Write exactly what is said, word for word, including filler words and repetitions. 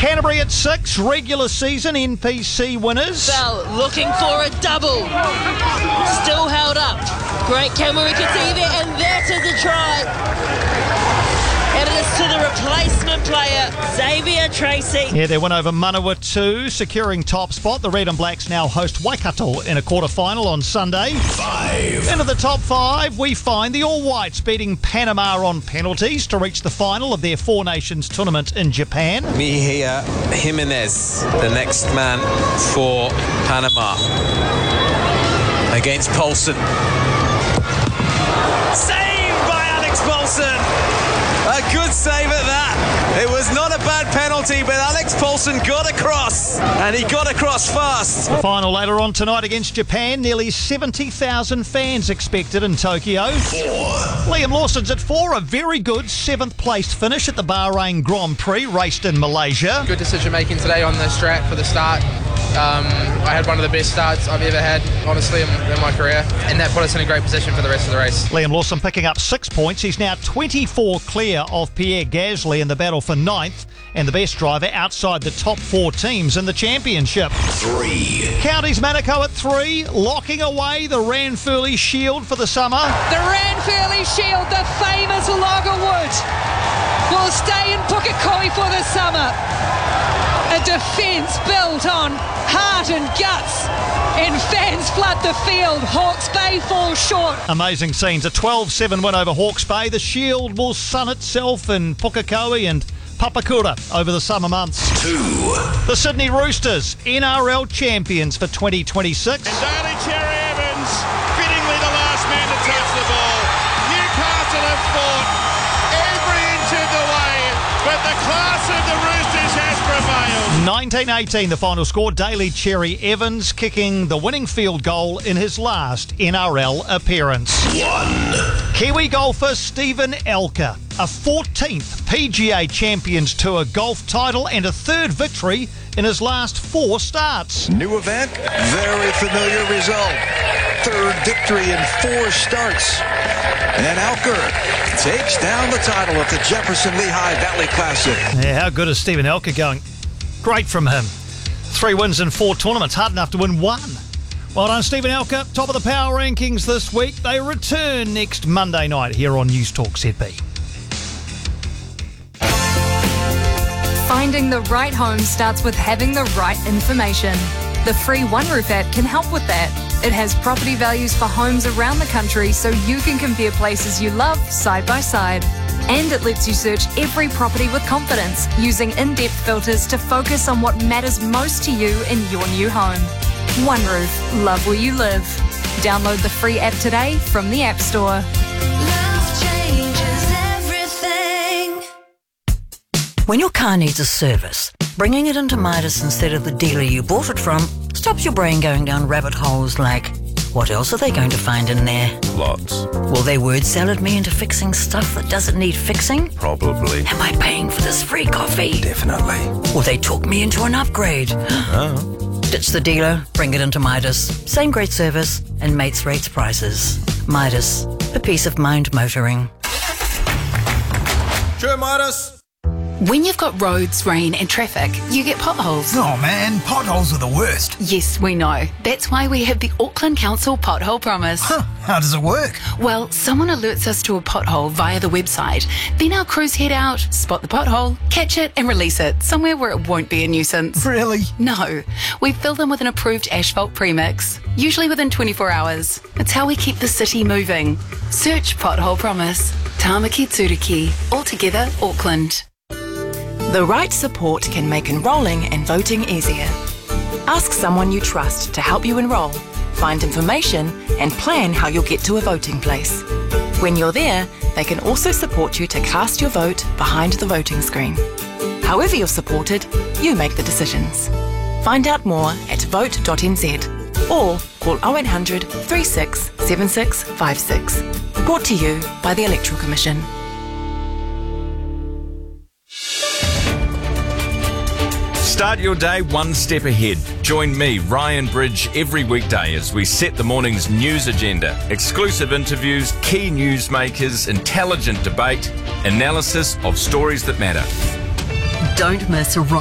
Canterbury at six, regular season N P C winners. Bell looking for a double. Still held up. Great Kamarikati there, and that is a try. And it is to the replacement player, Xavier Tracy. Yeah, they win over Manawatu, securing top spot. The Red and Blacks now host Waikato in a quarter-final on Sunday. Five. Into the top five, we find the All Whites beating Panama on penalties to reach the final of their Four Nations tournament in Japan. Mejia Jimenez, the next man for Panama against Paulson. Saved by Alex Paulson. A good save at that. It was not a bad penalty, but Alex Paulson got across, and he got across fast. The final later on tonight against Japan. Nearly seventy thousand fans expected in Tokyo. Four. Liam Lawson's at four. A very good seventh place finish at the Bahrain Grand Prix, raced in Malaysia. Good decision making today on the strat for the start. Um, I had one of the best starts I've ever had, honestly, in, in my career, and that put us in a great position for the rest of the race. Liam Lawson picking up six points. He's now twenty-four clear of Pierre Gasly in the battle for ninth, and the best driver outside the top four teams in the championship. Three. Counties Manukau at three, locking away the Ranfurly Shield for the summer. The Ranfurly Shield, the famous Loggerwood, will stay in Pukekohe for the summer. A defence built on heart and guts, and fans flood the field. Hawke's Bay falls short. Amazing scenes. A twelve seven win over Hawke's Bay. The Shield will sun itself in Pukekohe and Papakura over the summer months. Two. The Sydney Roosters, N R L champions for twenty twenty-six. And Daly Cherry Evans, fittingly the last man to touch the ball. Newcastle have fought every inch of the way, but the class of the Roosters has prevailed. nineteen eighteen the final score. Daly Cherry Evans kicking the winning field goal in his last N R L appearance. One. Kiwi golfer Stephen Elker, a fourteenth P G A Champions Tour golf title and a third victory in his last four starts. New event, very familiar result. Third victory in four starts. And Elker takes down the title of the Jefferson Lehigh Valley Classic. Yeah, how good is Stephen Elker going? Great from him. Three wins in four tournaments, hard enough to win one. Well done, Stephen Elker. Top of the power rankings this week. They return next Monday night here on News Talk Z B. Finding the right home starts with having the right information. The free OneRoof app can help with that. It has property values for homes around the country so you can compare places you love side by side. And it lets you search every property with confidence, using in-depth filters to focus on what matters most to you in your new home. OneRoof, love where you live. Download the free app today from the App Store. Love changes everything. When your car needs a service, bringing it into Midas instead of the dealer you bought it from stops your brain going down rabbit holes like, what else are they going to find in there? Lots. Will they word salad me into fixing stuff that doesn't need fixing? Probably. Am I paying for this free coffee? Definitely. Will they talk me into an upgrade? Oh. Ditch the dealer, bring it into Midas. Same great service and mates rates prices. Midas, for peace of mind motoring. Sure, Midas. When you've got roads, rain and traffic, you get potholes. Oh man, potholes are the worst. Yes, we know. That's why we have the Auckland Council Pothole Promise. Huh, how does it work? Well, someone alerts us to a pothole via the website. Then our crews head out, spot the pothole, catch it and release it somewhere where it won't be a nuisance. Really? No. We fill them with an approved asphalt premix, usually within twenty-four hours. It's how we keep the city moving. Search Pothole Promise. Tamaki Tsuriki. Altogether, Auckland. The right support can make enrolling and voting easier. Ask someone you trust to help you enrol, find information, and plan how you'll get to a voting place. When you're there, they can also support you to cast your vote behind the voting screen. However you're supported, you make the decisions. Find out more at vote dot n z or call oh eight hundred, three six seven six five six. Brought to you by the Electoral Commission. Start your day one step ahead. Join me, Ryan Bridge, every weekday as we set the morning's news agenda. Exclusive interviews, key newsmakers, intelligent debate, analysis of stories that matter. Don't miss